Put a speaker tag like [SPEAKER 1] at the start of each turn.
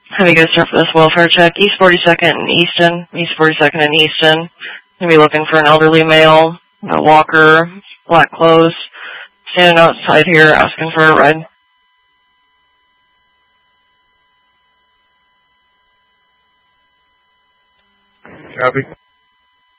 [SPEAKER 1] Have you guys start for this welfare check? East 42nd and Easton. East 42nd and Easton. Gonna be looking for an elderly male, a walker, black clothes, standing outside here asking for a ride.
[SPEAKER 2] Copy.